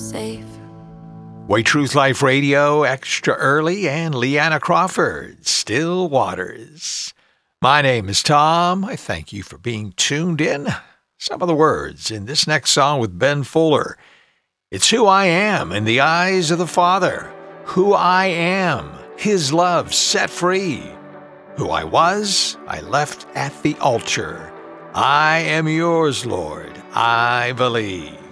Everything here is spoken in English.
safe. Way Truth Life Radio, Extra Early, and Leanna Crawford, Still Waters. My name is Tom. I thank you for being tuned in. Some of the words in this next song with Ben Fuller. It's who I am in the eyes of the Father. Who I am, His love set free. Who I was, I left at the altar. I am yours, Lord, I believe.